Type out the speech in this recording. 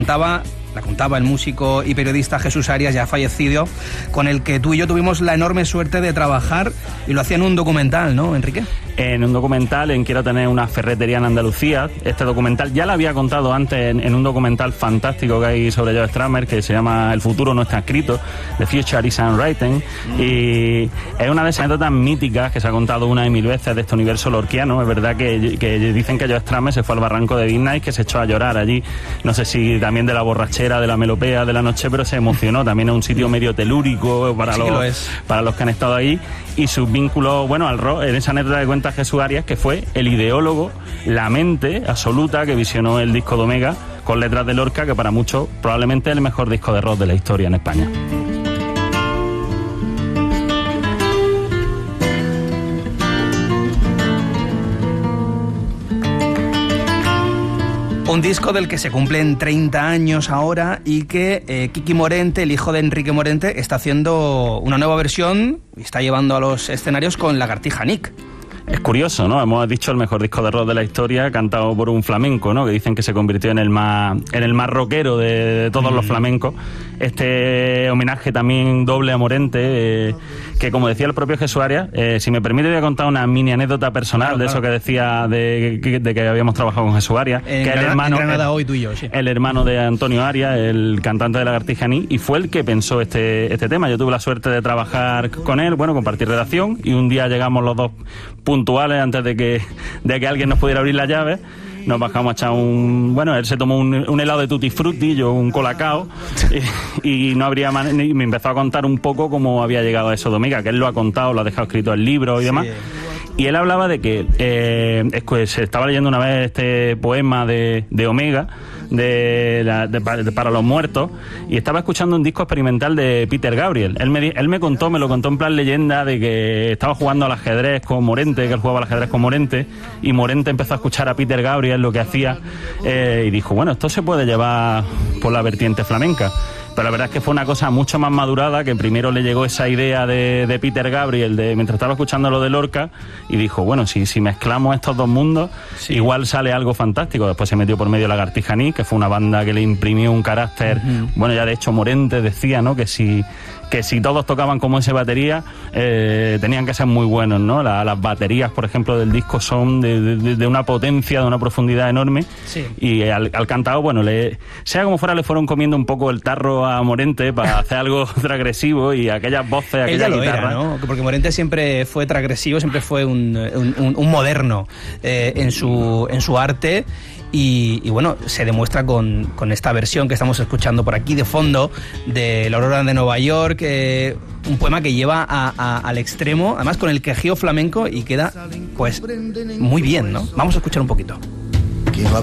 La contaba el músico y periodista Jesús Arias, ya fallecido, con el que tú y yo tuvimos la enorme suerte de trabajar, y lo hacía en un documental, ¿no, Enrique? En un documental, en Quiero tener una ferretería en Andalucía. Este documental ya lo había contado antes en un documental fantástico que hay sobre Joe Strummer, que se llama El futuro no está escrito, The Future is Unwritten, y es una de esas anécdotas míticas que se ha contado una y mil veces de este universo lorquiano. Es verdad que dicen que Joe Strummer se fue al barranco de Midnight, que se echó a llorar allí, no sé si también de la borrachera, de la melopea de la noche, pero se emocionó. También es un sitio medio telúrico para los que han estado ahí, y sus vínculos, bueno, al rock, en esa anécdota que cuenta Jesús Arias, que fue el ideólogo, la mente absoluta que visionó el disco de Omega con letras de Lorca, que para muchos probablemente es el mejor disco de rock de la historia en España. Un disco del que se cumplen 30 años ahora, y que Kiki Morente, el hijo de Enrique Morente, está haciendo una nueva versión y está llevando a los escenarios con Lagartija Nick. Es curioso, ¿no? Hemos dicho el mejor disco de rock de la historia, cantado por un flamenco, ¿no? Que dicen que se convirtió en el más rockero de todos los flamencos. Este homenaje también doble a Morente, que como decía el propio Jesús Arias, si me permite voy a contar una mini anécdota personal, de eso que decía de que habíamos trabajado con Jesús Arias, que es el hermano, en Granada hoy tú y yo, sí. El hermano de Antonio Arias, el cantante de Lagartija Nick, y fue el que pensó este tema. Yo tuve la suerte de trabajar con él, bueno, compartir redacción, y un día llegamos los dos puntuales antes de que alguien nos pudiera abrir la llave. Nos bajamos a echar él se tomó un helado de tutti frutti, yo un colacao, y no habría manera, y me empezó a contar un poco cómo había llegado a eso de Omega, que él lo ha contado, lo ha dejado escrito en libros y demás. Y él hablaba de que se estaba leyendo una vez este poema de Omega, para los muertos, y estaba escuchando un disco experimental de Peter Gabriel. Él me lo contó en plan leyenda, de que estaba jugando al ajedrez con Morente, que él jugaba al ajedrez con Morente, y Morente empezó a escuchar a Peter Gabriel lo que hacía, y dijo, bueno, esto se puede llevar por la vertiente flamenca. Pero la verdad es que fue una cosa mucho más madurada, que primero le llegó esa idea de Peter Gabriel mientras estaba escuchando lo de Lorca, y dijo, bueno, si mezclamos estos dos mundos, igual sale algo fantástico. Después se metió por medio Lagartija Nick, que fue una banda que le imprimió un carácter, bueno, ya de hecho Morente decía, ¿no?, que si todos tocaban como ese batería, tenían que ser muy buenos, ¿no? Las baterías, por ejemplo, del disco son de una potencia, de una profundidad enorme. Sí. Y al cantado, bueno, sea como fuera, le fueron comiendo un poco el tarro a Morente para hacer algo transgresivo, y aquellas voces, aquella guitarra. Era, ¿no? Porque Morente siempre fue transgresivo, siempre fue un moderno en su arte. Y bueno, se demuestra con esta versión que estamos escuchando por aquí de fondo, de La Aurora de Nueva York, un poema que lleva al extremo, además con el quejío flamenco, y queda pues muy bien, ¿no? Vamos a escuchar un poquito.